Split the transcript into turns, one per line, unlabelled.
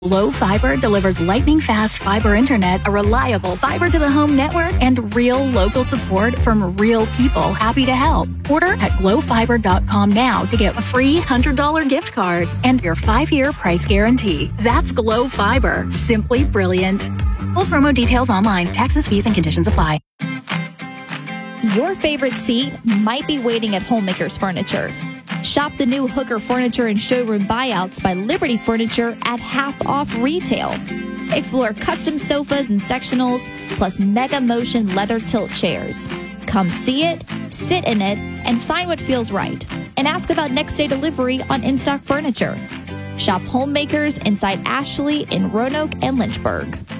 Glow Fiber delivers lightning-fast fiber internet, a reliable fiber-to-the-home network, and real local support from real people happy to help. Order at glowfiber.com now to get a free $100 gift card and your 5-year price guarantee. That's Glow Fiber. Simply brilliant. Full promo details online. Taxes, fees, and conditions apply.
Your favorite seat might be waiting at Homemakers Furniture. Shop the new Hooker Furniture and Showroom Buyouts by Liberty Furniture at half off retail. Explore custom sofas and sectionals, plus Mega Motion leather tilt chairs. Come see it, sit in it, and find what feels right. And ask about next day delivery on in-stock furniture. Shop Homemakers inside Ashley in Roanoke and Lynchburg.